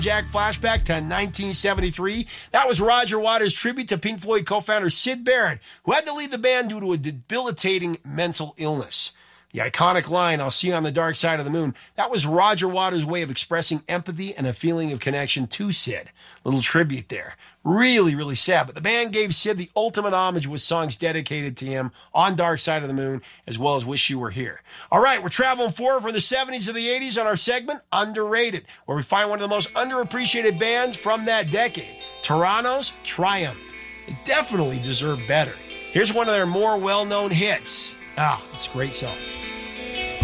Jack flashback to 1973. That was Roger Waters' tribute to Pink Floyd co-founder Syd Barrett, who had to leave the band due to a debilitating mental illness. The iconic line, "I'll see you on the dark side of the moon," that was Roger Waters' way of expressing empathy and a feeling of connection to Syd. Little tribute there. Really, really sad. But the band gave Syd the ultimate homage with songs dedicated to him on Dark Side of the Moon, as well as Wish You Were Here. All right, we're traveling forward from the 70s to the 80s on our segment, Underrated, where we find one of the most underappreciated bands from that decade, Toronto's Triumph. They definitely deserve better. Here's one of their more well-known hits. It's a great song.